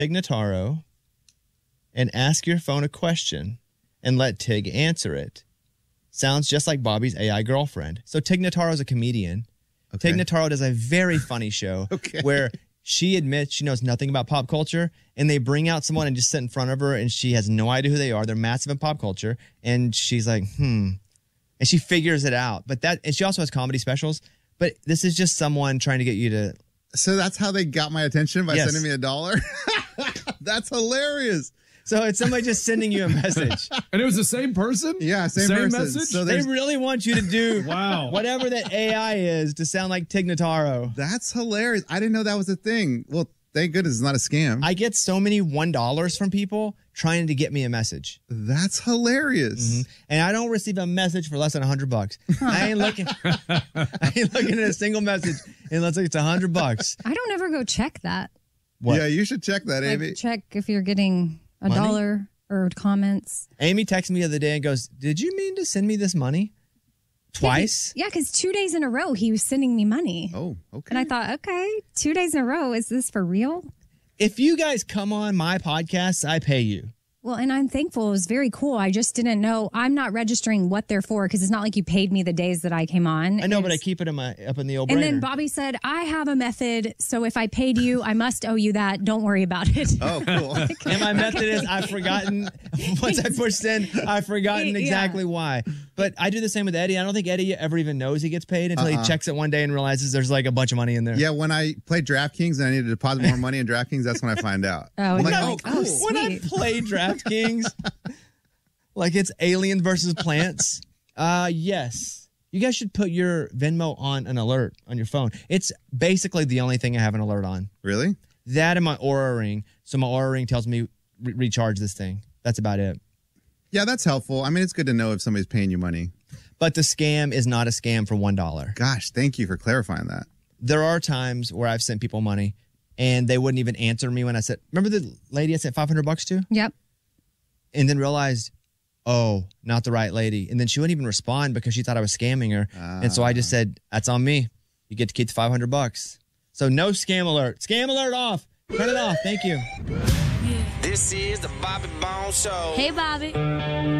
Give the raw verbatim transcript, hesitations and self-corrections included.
Tig Notaro and ask your phone a question and let Tig answer it. Sounds just like Bobby's A I girlfriend. So Tig Notaro is a comedian. Okay. Tig Notaro does a very funny show okay. where she admits she knows nothing about pop culture, and they bring out someone and just sit in front of her, and she has no idea who they are. They're massive in pop culture, and she's like, hmm. And she figures it out. But that, and she also has comedy specials. But this is just someone trying to get you to. So that's how they got my attention by yes. sending me a dollar? That's hilarious. So it's somebody just sending you a message. And it was the same person? Yeah, same, same person. message? So they really want you to do wow. whatever that A I is to sound like Tig Notaro. That's hilarious. I didn't know that was a thing. Well, thank goodness it's not a scam. I get so many one dollars from people trying to get me a message. That's hilarious. Mm-hmm. And I don't receive a message for less than a hundred bucks. I ain't looking I ain't looking at a single message unless it's a hundred bucks. I don't ever go check that. What? Yeah, you should check that, like, Amy. Check if you're getting a money? dollar or comments. Amy texted me the other day and goes, did you mean to send me this money? Twice? Yeah, because two days in a row, he was sending me money. Oh, okay. And I thought, okay, two days in a row, is this for real? If you guys come on my podcast, I pay you. Well, and I'm thankful. It was very cool. I just didn't know. I'm not registering what they're for because it's not like you paid me the days that I came on. I know, it's, but I keep it in my up in the old And brainer. then Bobby said, I have a method, so if I paid you, I must owe you that. Don't worry about it. Oh, cool. And my method is I've forgotten, once I push send, I've forgotten exactly yeah. why. But I do the same with Eddie. I don't think Eddie ever even knows he gets paid until uh-uh. he checks it one day and realizes there's like a bunch of money in there. Yeah, when I play DraftKings and I need to deposit more money in DraftKings, that's when I find out. Oh, I'm like, like, oh, cool. oh, when I play DraftKings, like it's aliens versus plants. Uh, yes. You guys should put your Venmo on an alert on your phone. It's basically the only thing I have an alert on. Really? That and my Aura Ring. So my Aura Ring tells me re- recharge this thing. That's about it. Yeah, that's helpful. I mean, it's good to know if somebody's paying you money. But the scam is not a scam for one dollar. Gosh, thank you for clarifying that. There are times where I've sent people money and they wouldn't even answer me when I said, remember the lady I sent five hundred bucks to? Yep. And then realized, oh, not the right lady. And then she wouldn't even respond because she thought I was scamming her. Uh, and so I just said, that's on me. You get to keep the five hundred bucks. So no scam alert. Scam alert off. Turn it off. Thank you. This is the Bobby Bones Show. Hey, Bobby.